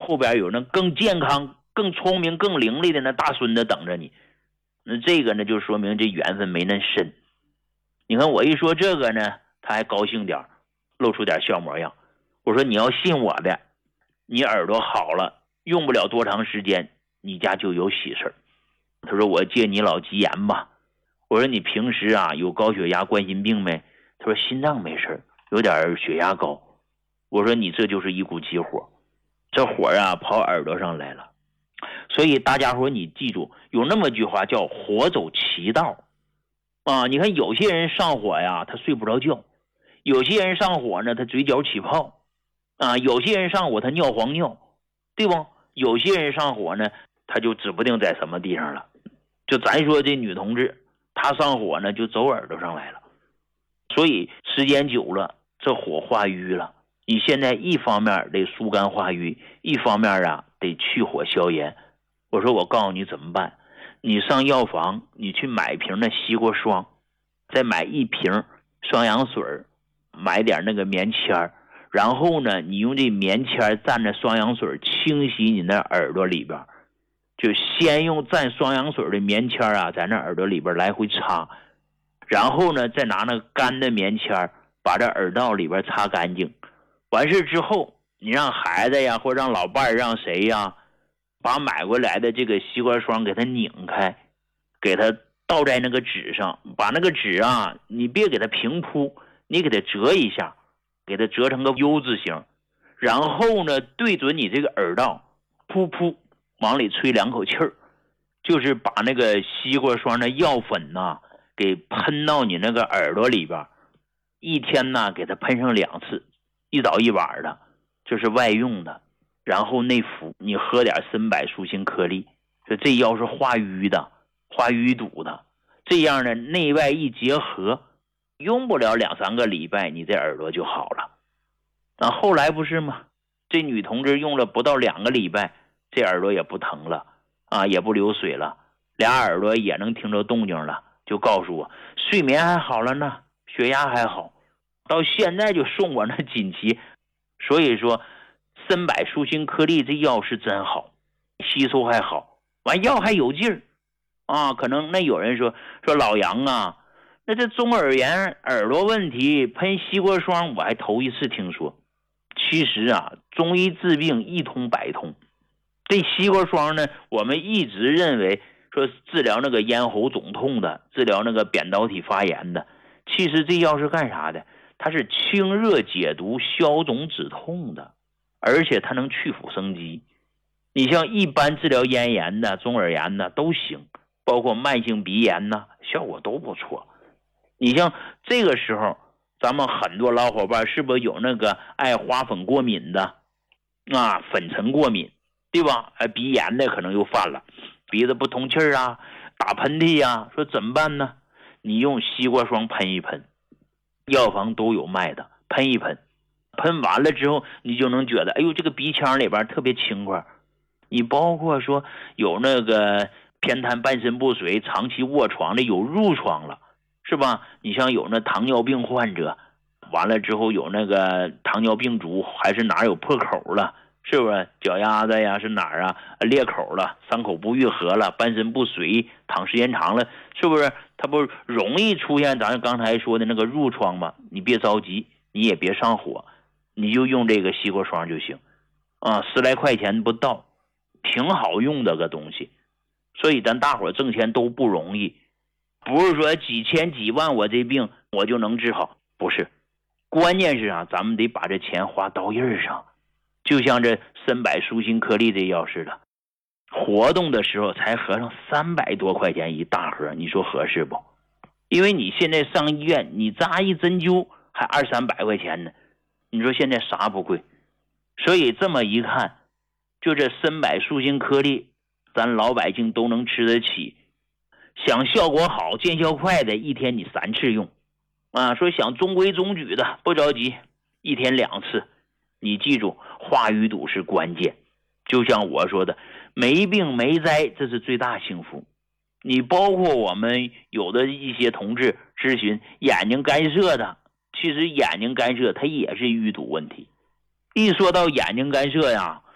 后边有那更健康、更聪明、更伶俐的那大孙子等着你。那这个呢，就说明这缘分没那深。你看我一说这个呢，他还高兴点，露出点笑模样。我说你要信我的，你耳朵好了，用不了多长时间，你家就有喜事。他说我借你老吉言吧。我说你平时啊有高血压、冠心病没？他说心脏没事，有点血压高。我说你这就是一股急火，这火啊跑耳朵上来了。所以大家伙你记住，有那么句话叫火走其道啊。你看有些人上火呀，他睡不着觉；有些人上火呢，他嘴角起泡啊；有些人上火他尿黄尿，对不？有些人上火呢，他就指不定在什么地方了。就咱说这女同志，她上火呢就走耳朵上来了。所以时间久了，这火化瘀了。你现在一方面得疏肝化瘀，一方面啊得去火消炎。我说我告诉你怎么办，你上药房，你去买瓶的西瓜霜，再买一瓶双氧水，买点那个棉签，然后呢你用这棉签蘸着双氧水清洗你那耳朵里边，就先用蘸双氧水的棉签啊在那耳朵里边来回擦，然后呢再拿那个干的棉签把这耳道里边擦干净。完事之后，你让孩子呀，或者让老伴让谁呀，把买回来的这个西瓜霜给它拧开，给它倒在那个纸上，把那个纸啊，你别给它平铺，你给它折一下，给它折成个 U 字形，然后呢，对准你这个耳道，噗噗往里吹2口气儿，就是把那个西瓜霜的药粉呐，给喷到你那个耳朵里边，一天呢给它喷上2次。一早一晚的，这是外用的，然后内服，你喝点参柏舒心颗粒，这药是化瘀的，化淤堵的，这样呢内外一结合，用不了2-3个礼拜，你这耳朵就好了。那后来不是吗？这女同志用了不到2个礼拜，这耳朵也不疼了啊，也不流水了，俩耳朵也能听着动静了，就告诉我睡眠还好了呢，血压还好。到现在就送我那锦旗。所以说参柏舒心颗粒这药是真好，吸收还好，完药还有劲儿啊。可能那有人说老杨啊，那这中耳炎耳朵问题喷西瓜霜我还头一次听说。其实啊，中医治病一通百通，这西瓜霜呢，我们一直认为说治疗那个咽喉肿痛的，治疗那个扁桃体发炎的，其实这药是干啥的？它是清热解毒、消肿止痛的，而且它能去腐生肌。你像一般治疗咽炎的、中耳炎的都行，包括慢性鼻炎呢，效果都不错。你像这个时候，咱们很多老伙伴是不是有那个爱花粉过敏的啊，粉尘过敏，对吧？鼻炎的可能又犯了，鼻子不通气啊，打喷嚏啊，说怎么办呢？你用西瓜霜喷一喷。药房都有卖的，喷一喷，喷完了之后你就能觉得哎呦这个鼻腔里边特别轻快。你包括说有那个偏瘫半身不遂长期卧床的，有褥疮了，是吧？你像有那糖尿病患者，完了之后有那个糖尿病足，还是哪有破口了，是不是脚丫子呀是哪儿啊裂口了，伤口不愈合了，半身不遂躺时间长了，是不是它不容易出现咱刚才说的那个褥疮吗？你别着急，你也别上火，你就用这个西瓜霜就行啊，10来块钱不到，挺好用的个东西。所以咱大伙挣钱都不容易，不是说几千几万我这病我就能治好，不是。关键是啊，咱们得把这钱花刀刃上，就像这参柏舒心颗粒这药似的，活动的时候才合上300多块钱一大盒，你说合适不？因为你现在上医院，你扎一针灸还200-300块钱呢，你说现在啥不贵？所以这么一看，就这参柏舒心颗粒，咱老百姓都能吃得起。想效果好、见效快的，一天你3次用啊。说想中规中矩的，不着急，一天2次。你记住，化瘀堵是关键。就像我说的，没病没灾，这是最大幸福。你包括我们有的一些同志咨询眼睛干涉的，其实眼睛干涉它也是淤堵问题。一说到眼睛干涉呀，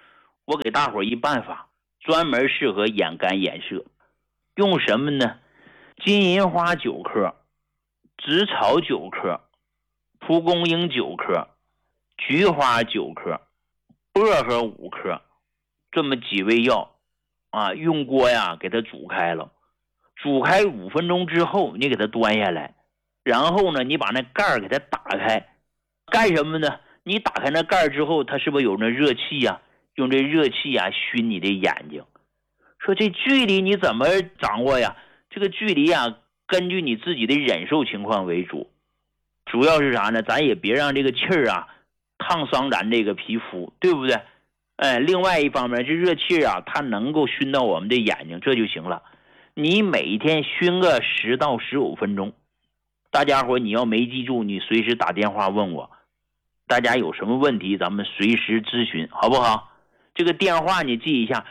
我给大伙儿一办法，专门适合眼干眼涩。用什么呢？金银花9颗，紫草9颗，蒲公英9颗，菊花9颗，薄荷5颗，这么几味药啊，用锅呀给它煮开了，煮开5分钟之后，你给它端下来，然后呢，你把那盖儿给它打开，干什么呢？你打开那盖儿之后，它是不是有那热气呀？用这热气呀熏你的眼睛。说这距离你怎么掌握呀？这个距离呀，根据你自己的忍受情况为主。主要是啥呢？咱也别让这个气儿啊烫伤咱这个皮肤，对不对？另外一方面，这热气啊，它能够熏到我们的眼睛，这就行了。你每天熏个10到15分钟。大家伙你要没记住，你随时打电话问我。大家有什么问题，咱们随时咨询，好不好？这个电话你记一下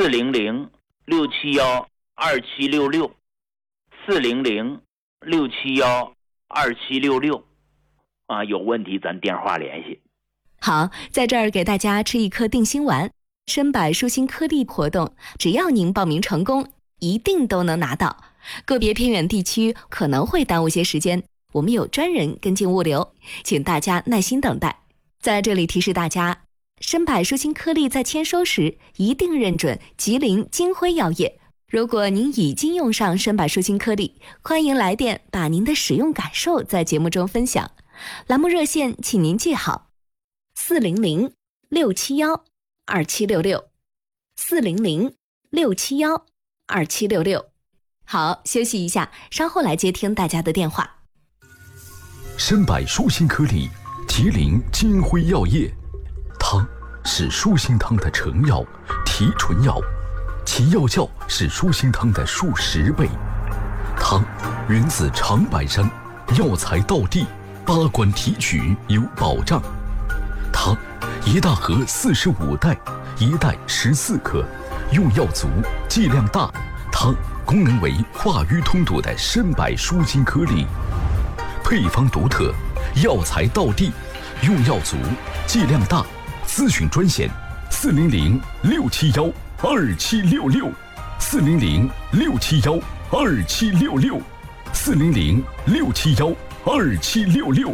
，400-671-2766 400-671-2766啊，有问题咱电话联系。 好，在这儿给大家吃一颗定心丸，参柏舒心颗粒活动，只要您报名成功，一定都能拿到。个别偏远地区可能会耽误些时间，我们有专人跟进物流，请大家耐心等待。在这里提示大家，参柏舒心颗粒在签收时一定认准吉林金辉药业。如果您已经用上参柏舒心颗粒，欢迎来电把您的使用感受在节目中分享。栏目热线请您记好400-671-2766 400-671-2766。好，休息一下，稍后来接听大家的电话。 参柏舒心颗粒，吉林金辉药业。汤是舒心汤的成药、提纯药，其药效是舒心汤的数10倍。汤源自长白山，药材到地，8关提取有保障。汤一大盒45袋，一袋14克，用药足，剂量大。汤功能为化瘀通堵的参柏舒心颗粒，配方独特，药材到地，用药足，剂量大。咨询专线400-671-2766 400-671-2766 400-671-2766。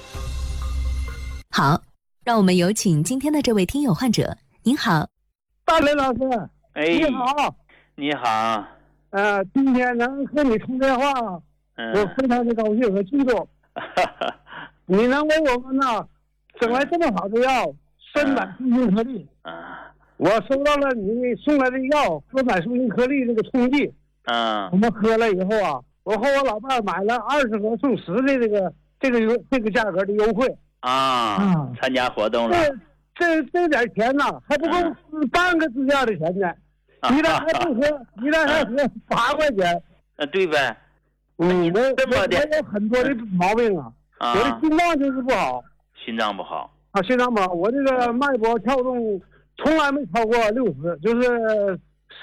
好，让我们有请今天的这位听友患者。您好， 大雷老师。你好。 你好。 今天能和你通电话，我非常的高兴和激动。你能为我们呢整来这么好的药，参柏舒心颗粒。我收到了你送来的药，参柏舒心颗粒这个冲剂。我们喝了以后啊，我和我老伴买了20盒送10的这个价格的优惠。 参加活动了。 这点钱呢，还不够半个支架的钱呢。一袋还不喝，一袋还喝8块钱。 对呗。 我有很多的毛病啊。我的心脏就是不好。 心脏不好。 心脏不好，我这个脉搏跳动从来没超过60，就是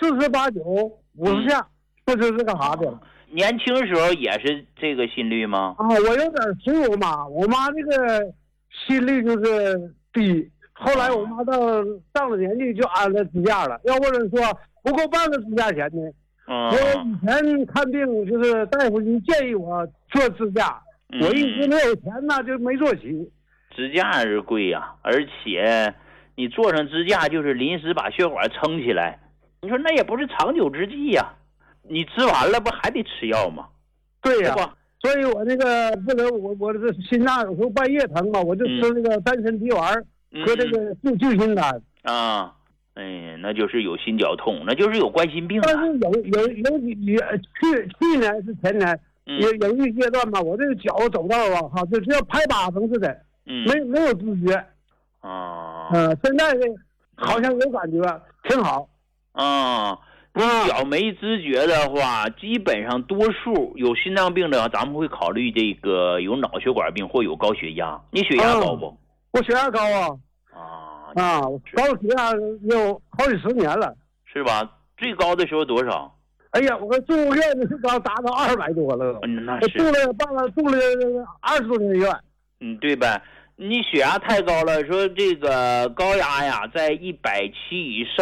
48、9、50下，这就是个啥的。 年轻时候也是这个心率吗？ 我有点随我妈，我妈这个心率就是低。后来我妈上了年纪就安了支架了，要不然说不够半个支架钱呢。我以前看病就是大夫就建议我做支架，我一直没有钱呢，就没做起。 支架是贵呀，而且你做上支架就是临时把血管撑起来，你说那也不是长久之计呀。你吃完了不还得吃药吗？ 对呀，所以我这个不能，我这心脏有时候半夜疼啊，我就吃这个丹参皮丸和这个救心丹。 那就是有心绞痛，那就是有冠心病。 但是有去年是前年，有一阶段吧，我这个脚走道啊，就像拍巴掌似的，没有知觉。现在好像有感觉，挺好。 你脚没知觉的话，基本上多数有心脏病的，咱们会考虑这个有脑血管病或有高血压。你血压高不？ 我血压高啊。高血压有好几10年了， 是吧？最高的时候多少？ 哎呀，我住院的时候达到200多了。 那是。 住了20多年院。 对呗？ 你血压太高了，说这个高压呀在170以上。